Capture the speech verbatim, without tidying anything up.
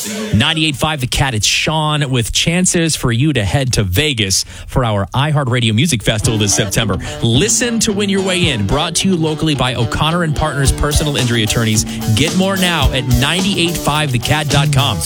ninety-eight point five The Cat, it's Sean with chances for you to head to Vegas for our iHeartRadio Music Festival this September. Listen to win your way in. Brought to you locally by O'Connor and Partners Personal Injury Attorneys. Get more now at nine eight five the cat dot com.